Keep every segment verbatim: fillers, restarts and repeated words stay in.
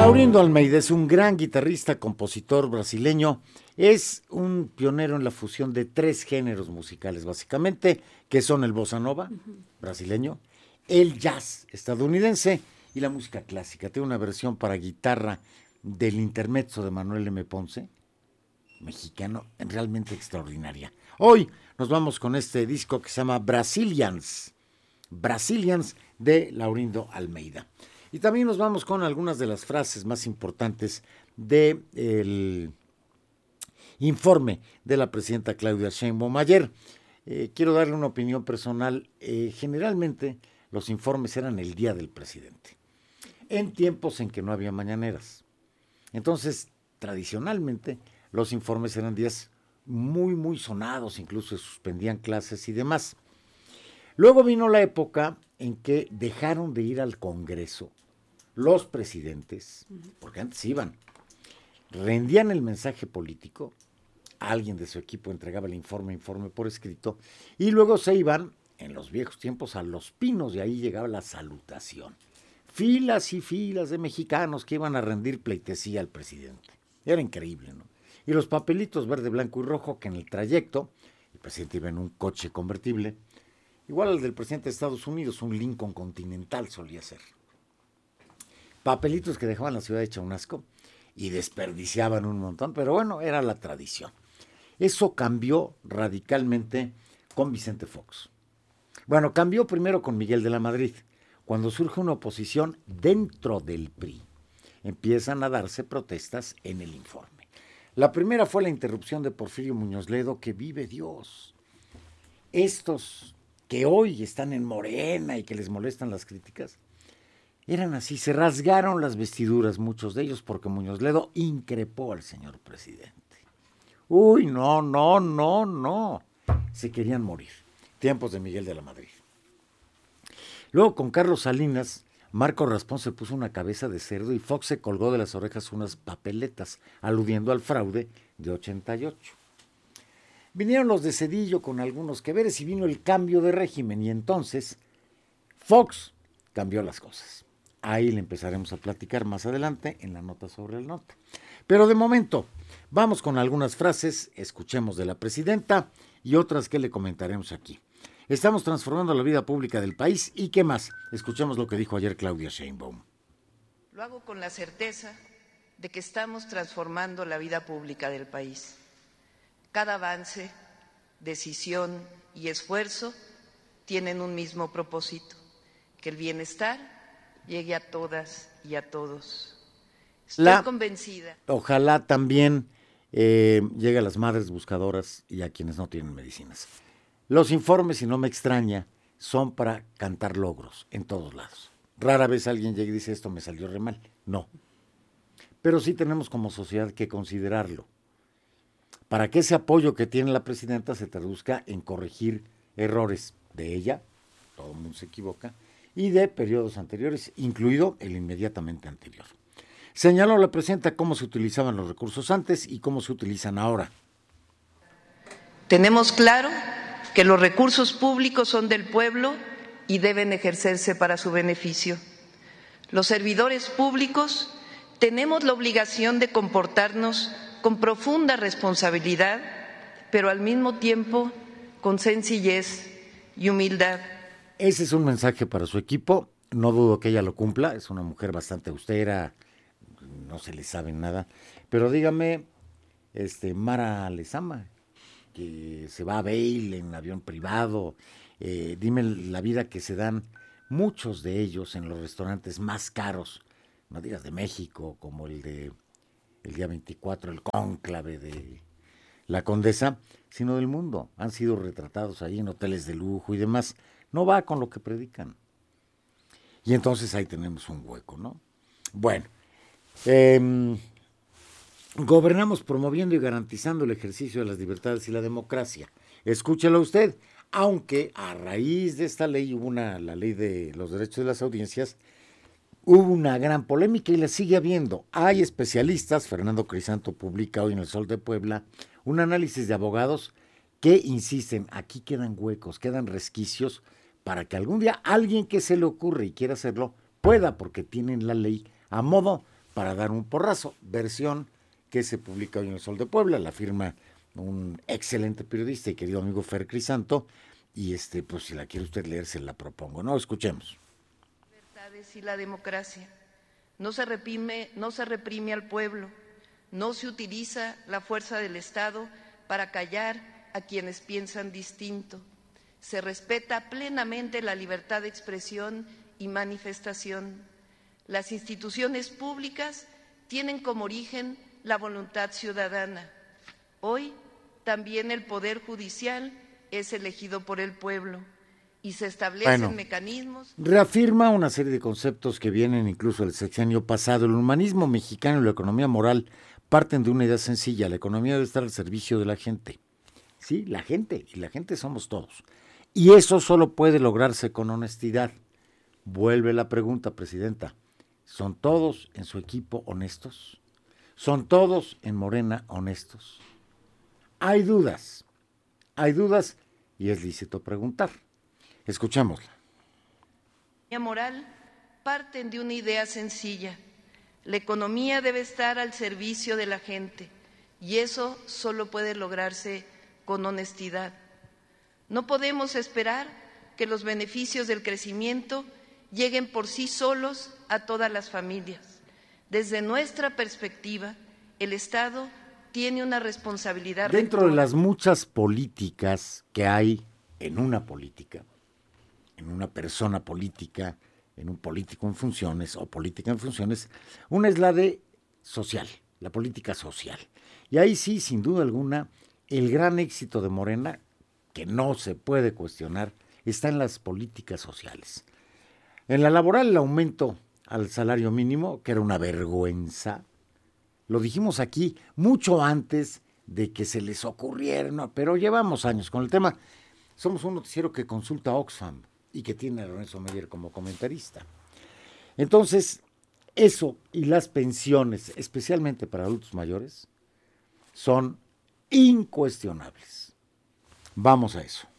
Laurindo Almeida es un gran guitarrista, compositor brasileño. Es un pionero en la fusión de tres géneros musicales, básicamente, que son el bossa nova, uh-huh, brasileño, el jazz estadounidense y la música clásica. Tiene una versión para guitarra del intermezzo de Manuel M. Ponce, mexicano, realmente extraordinaria. Hoy nos vamos con este disco que se llama Brazilians, Brazilians de Laurindo Almeida. Y también nos vamos con algunas de las frases más importantes del informe de la presidenta Claudia Sheinbaum ayer. Eh, quiero darle una opinión personal. Eh, generalmente los informes eran el día del presidente, en tiempos en que no había mañaneras. Entonces, tradicionalmente, los informes eran días muy, muy sonados, incluso se suspendían clases y demás. Luego vino la época en que dejaron de ir al Congreso los presidentes, porque antes iban, rendían el mensaje político, alguien de su equipo entregaba el informe, informe por escrito, y luego se iban, en los viejos tiempos, a Los Pinos, y ahí llegaba la salutación. Filas y filas de mexicanos que iban a rendir pleitesía al presidente. Era increíble, ¿no? Y los papelitos verde, blanco y rojo, que en el trayecto, el presidente iba en un coche convertible, igual al del presidente de Estados Unidos, un Lincoln Continental solía ser. Papelitos que dejaban la ciudad hecha un asco y desperdiciaban un montón, pero bueno, era la tradición. Eso cambió radicalmente con Vicente Fox. Bueno, cambió primero con Miguel de la Madrid. Cuando surge una oposición dentro del P R I, empiezan a darse protestas en el informe. La primera fue la interrupción de Porfirio Muñoz Ledo, que vive Dios. Estos que hoy están en Morena y que les molestan las críticas, eran así, se rasgaron las vestiduras muchos de ellos porque Muñoz Ledo increpó al señor presidente. Uy, no, no, no, no. Se querían morir. Tiempos de Miguel de la Madrid. Luego con Carlos Salinas, Marco Raspón se puso una cabeza de cerdo y Fox se colgó de las orejas unas papeletas, aludiendo al fraude de ochenta y ocho. Vinieron los de Zedillo con algunos que veres y vino el cambio de régimen y entonces Fox cambió las cosas. Ahí le empezaremos a platicar más adelante en la nota sobre el norte. Pero de momento, vamos con algunas frases, escuchemos de la presidenta y otras que le comentaremos aquí. Estamos transformando la vida pública del país y ¿qué más? Escuchemos lo que dijo ayer Claudia Sheinbaum. Lo hago con la certeza de que estamos transformando la vida pública del país. Cada avance, decisión y esfuerzo tienen un mismo propósito, que el bienestar llegue a todas y a todos. Estoy la, convencida. Ojalá también eh, llegue a las madres buscadoras y a quienes no tienen medicinas. Los informes, y no me extraña, son para cantar logros en todos lados. Rara vez alguien llega y dice, esto me salió re mal. No. Pero sí tenemos como sociedad que considerarlo, para que ese apoyo que tiene la presidenta se traduzca en corregir errores de ella, todo el mundo se equivoca, y de periodos anteriores, incluido el inmediatamente anterior. Señaló la presidenta cómo se utilizaban los recursos antes y cómo se utilizan ahora. Tenemos claro que los recursos públicos son del pueblo y deben ejercerse para su beneficio. Los servidores públicos tenemos la obligación de comportarnos con profunda responsabilidad, pero al mismo tiempo con sencillez y humildad. Ese es un mensaje para su equipo, no dudo que ella lo cumpla, es una mujer bastante austera, no se le sabe nada, pero dígame, este, Mara Lezama, que se va a Vail en avión privado, eh, dime la vida que se dan muchos de ellos en los restaurantes más caros, no digas de México, como el de el día veinticuatro, el cónclave de la Condesa, sino del mundo, han sido retratados ahí en hoteles de lujo y demás. No va con lo que predican. Y entonces ahí tenemos un hueco, ¿no? Bueno, eh, gobernamos promoviendo y garantizando el ejercicio de las libertades y la democracia. Escúchelo usted, aunque a raíz de esta ley hubo una, la ley de los derechos de las audiencias, hubo una gran polémica y la sigue habiendo. Hay especialistas, Fernando Crisanto publica hoy en El Sol de Puebla, un análisis de abogados que insisten, aquí quedan huecos, quedan resquicios, para que algún día alguien que se le ocurre y quiera hacerlo, pueda, porque tienen la ley a modo para dar un porrazo, versión que se publica hoy en el Sol de Puebla, la firma un excelente periodista y querido amigo Fer Crisanto, y este, pues si la quiere usted leer, se la propongo, ¿no? Escuchemos. Libertades y la democracia. No se reprime, no se reprime al pueblo, no se utiliza la fuerza del Estado para callar a quienes piensan distinto. Se respeta plenamente la libertad de expresión y manifestación. Las instituciones públicas tienen como origen la voluntad ciudadana. Hoy también el Poder Judicial es elegido por el pueblo y se establecen bueno, mecanismos. Reafirma una serie de conceptos que vienen incluso del sexenio pasado. El humanismo mexicano y la economía moral parten de una idea sencilla: la economía debe estar al servicio de la gente. Sí, la gente, y la gente somos todos. Y eso solo puede lograrse con honestidad. Vuelve la pregunta, presidenta. ¿Son todos en su equipo honestos? ¿Son todos en Morena honestos? Hay dudas, hay dudas y es lícito preguntar. Escuchémosla. La moral parten de una idea sencilla. La economía debe estar al servicio de la gente y eso solo puede lograrse con honestidad. No podemos esperar que los beneficios del crecimiento lleguen por sí solos a todas las familias. Desde nuestra perspectiva, el Estado tiene una responsabilidad. Dentro rectora. de las muchas políticas que hay en una política, en una persona política, en un político en funciones o política en funciones, una es la de social, la política social. Y ahí sí, sin duda alguna, el gran éxito de Morena, que no se puede cuestionar, está en las políticas sociales. En la laboral, el aumento al salario mínimo, que era una vergüenza, lo dijimos aquí mucho antes de que se les ocurriera, ¿no? Pero llevamos años con el tema. Somos un noticiero que consulta a Oxfam y que tiene a Lorenzo Meyer como comentarista. Entonces, eso y las pensiones, especialmente para adultos mayores, son incuestionables. Vamos a eso.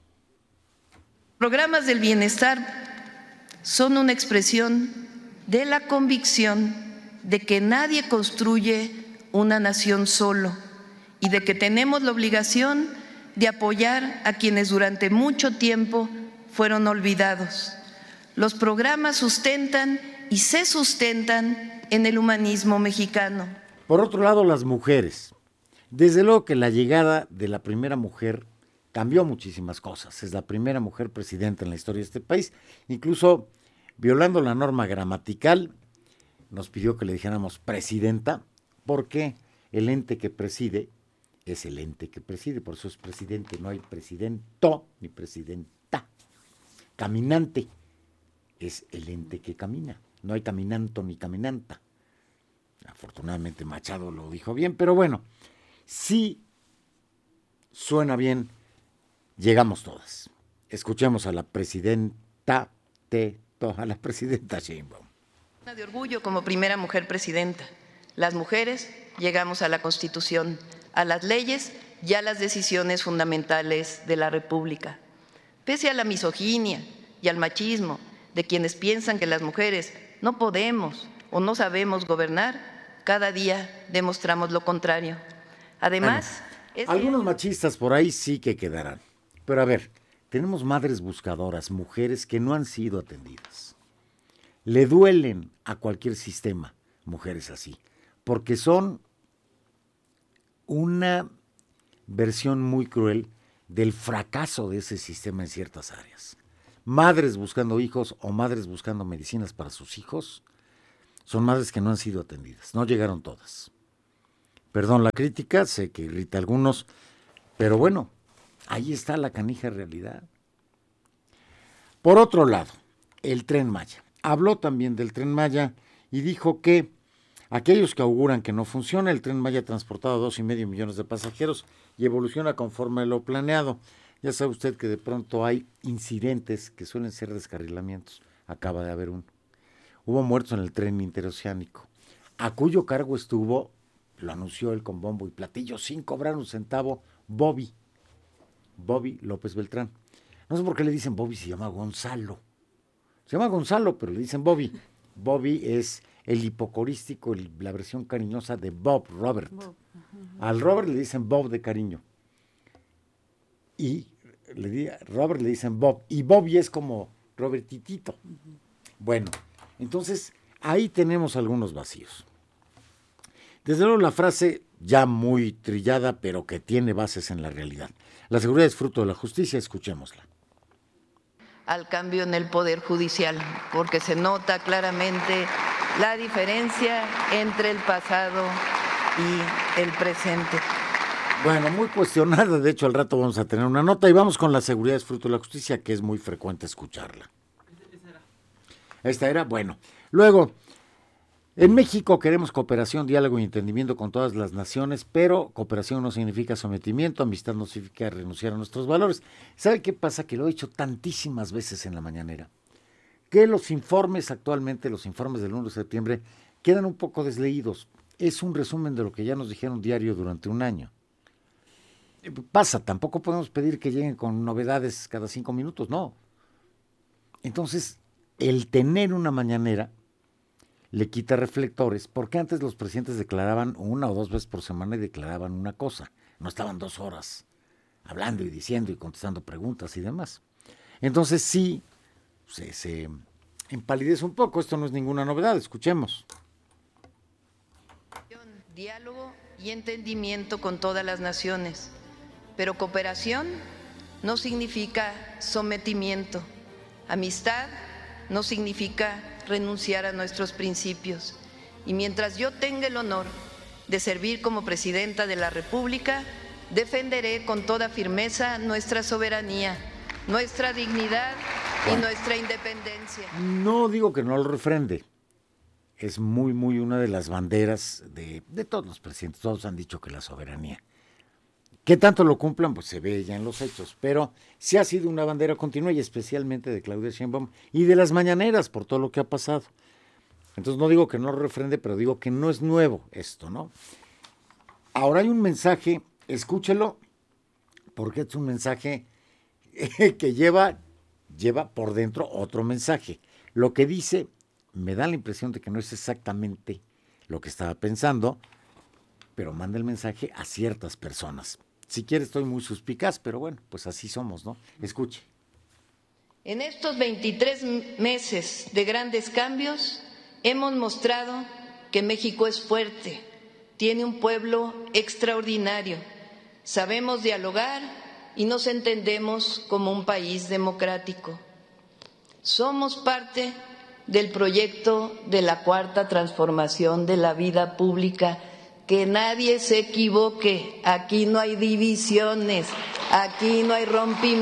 Programas del bienestar son una expresión de la convicción de que nadie construye una nación solo y de que tenemos la obligación de apoyar a quienes durante mucho tiempo fueron olvidados. Los programas sustentan y se sustentan en el humanismo mexicano. Por otro lado, las mujeres. Desde luego que la llegada de la primera mujer cambió muchísimas cosas. Es la primera mujer presidenta en la historia de este país. Incluso, violando la norma gramatical, nos pidió que le dijéramos presidenta, porque el ente que preside es el ente que preside, por eso es presidente, no hay presidento ni presidenta. Caminante es el ente que camina, no hay caminanto ni caminanta. Afortunadamente Machado lo dijo bien, pero bueno, sí suena bien, llegamos todas. Escuchemos a la presidenta, de, a la presidenta Sheinbaum. De orgullo como primera mujer presidenta. Las mujeres llegamos a la Constitución, a las leyes y a las decisiones fundamentales de la República. Pese a la misoginia y al machismo de quienes piensan que las mujeres no podemos o no sabemos gobernar, cada día demostramos lo contrario. Además, bueno, este... algunos machistas por ahí sí que quedarán. Pero a ver, tenemos madres buscadoras, mujeres que no han sido atendidas. Le duelen a cualquier sistema, mujeres así, porque son una versión muy cruel del fracaso de ese sistema en ciertas áreas. Madres buscando hijos o madres buscando medicinas para sus hijos, son madres que no han sido atendidas, no llegaron todas. Perdón la crítica, sé que irrita a algunos, pero bueno, ahí está la canija realidad. Por otro lado, el Tren Maya. Habló también del Tren Maya y dijo que aquellos que auguran que no funciona, el Tren Maya ha transportado dos y medio millones de pasajeros y evoluciona conforme lo planeado. Ya sabe usted que de pronto hay incidentes que suelen ser descarrilamientos. Acaba de haber uno. Hubo muertos en el tren interoceánico, a cuyo cargo estuvo, lo anunció él con bombo y platillo, sin cobrar un centavo, Bobby, Bobby López Beltrán. No sé por qué le dicen Bobby, se llama Gonzalo. Se llama Gonzalo, pero le dicen Bobby. Bobby es el hipocorístico, el, la versión cariñosa de Bob, Robert. Bob. Al Robert le dicen Bob de cariño. Y le di, Robert le dicen Bob. Y Bobby es como Robertitito. Uh-huh. Bueno, entonces ahí tenemos algunos vacíos. Desde luego la frase ya muy trillada, pero que tiene bases en la realidad. La seguridad es fruto de la justicia, escuchémosla. Al cambio en el Poder Judicial, porque se nota claramente la diferencia entre el pasado y el presente. Bueno, muy cuestionada, de hecho al rato vamos a tener una nota y vamos con la seguridad es fruto de la justicia, que es muy frecuente escucharla. Esa era. Esta era, bueno. Luego, en México queremos cooperación, diálogo y entendimiento con todas las naciones, pero cooperación no significa sometimiento, amistad no significa renunciar a nuestros valores. ¿Sabe qué pasa? Que lo he dicho tantísimas veces en la mañanera, que los informes actualmente, los informes del uno de septiembre, quedan un poco desleídos. Es un resumen de lo que ya nos dijeron diario durante un año. Pasa, tampoco podemos pedir que lleguen con novedades cada cinco minutos, no. Entonces, el tener una mañanera le quita reflectores, porque antes los presidentes declaraban una o dos veces por semana y declaraban una cosa. No estaban dos horas hablando y diciendo y contestando preguntas y demás. Entonces sí, se, se empalidece un poco. Esto no es ninguna novedad, escuchemos. Diálogo y entendimiento con todas las naciones, pero cooperación no significa sometimiento. Amistad no significa renunciar a nuestros principios. Y mientras yo tenga el honor de servir como presidenta de la República, defenderé con toda firmeza nuestra soberanía, nuestra dignidad y nuestra independencia. No digo que no lo refrende. Es muy, muy una de las banderas de, de todos los presidentes. Todos han dicho que la soberanía. ¿Qué tanto lo cumplan? Pues se ve ya en los hechos, pero sí ha sido una bandera continua y especialmente de Claudia Sheinbaum y de las mañaneras por todo lo que ha pasado. Entonces no digo que no lo refrende, pero digo que no es nuevo esto, ¿no? Ahora hay un mensaje, escúchelo, porque es un mensaje que lleva, lleva por dentro otro mensaje. Lo que dice me da la impresión de que no es exactamente lo que estaba pensando, pero manda el mensaje a ciertas personas. Si quiere estoy muy suspicaz, pero bueno, pues así somos, ¿no? Escuche. En estos veintitrés meses de grandes cambios, hemos mostrado que México es fuerte, tiene un pueblo extraordinario, sabemos dialogar y nos entendemos como un país democrático. Somos parte del proyecto de la Cuarta Transformación de la vida pública. Que nadie se equivoque, aquí no hay divisiones, aquí no hay rompimientos.